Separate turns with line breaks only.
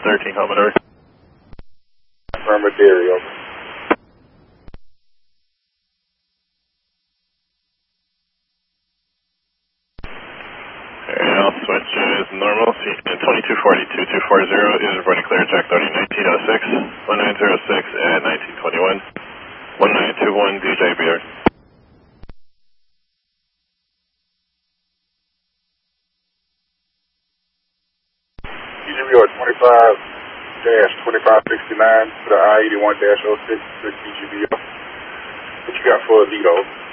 13 Commodore.
Affirmative, over.
I'll switch as normal. CN 2240, 2240 is reporting clear, check 301906, 1906 and 1921, 1921 DJBR.
DGBR 25-2569 for the I-81-06 DGBR. What you got for a Lido?